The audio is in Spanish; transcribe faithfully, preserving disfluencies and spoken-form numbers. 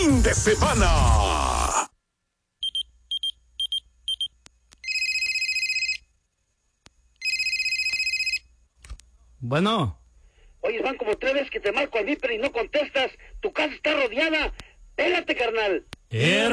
fin de semana. Bueno. Oye, van como tres veces que te marco al Viper y no contestas. Tu casa está rodeada. Pégate, carnal. Er